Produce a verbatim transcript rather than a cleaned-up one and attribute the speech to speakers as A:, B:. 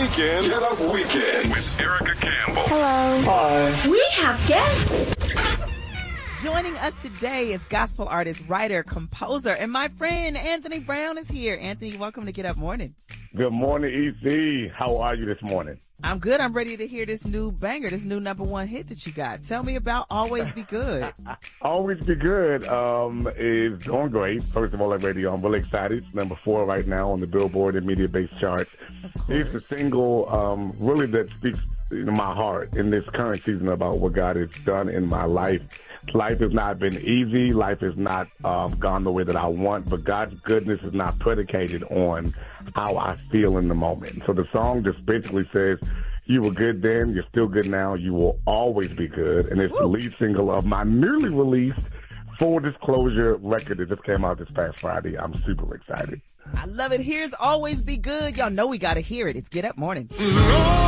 A: Weekend. Get Up Weekend with Erica Campbell.
B: Hello.
C: Hi.
B: We have guests.
D: Joining us today is gospel artist, writer, composer, and my friend Anthony Brown is here. Anthony, welcome to Get Up Mornings.
E: Good morning, E C. How are you this morning?
D: I'm good. I'm ready to hear this new banger, this new number one hit that you got. Tell me about Always Be Good.
E: Always Be Good um, is going great. First of all, I'm radio. I'm really excited. It's number four right now on the Billboard and media-based charts. It's a single um, really that speaks to my heart in this current season about what God has done in my life. Life has not been easy. Life has not um, gone the way that I want, but God's goodness is not predicated on how I feel in the moment. So the song just basically says, you were good then, you're still good now, you will always be good. And it's Woo. the lead single of my newly released Full Disclosure record that just came out this past Friday. I'm super excited.
D: I love it. Here's Always Be Good. Y'all know we got to hear it. It's Get Up Mornings.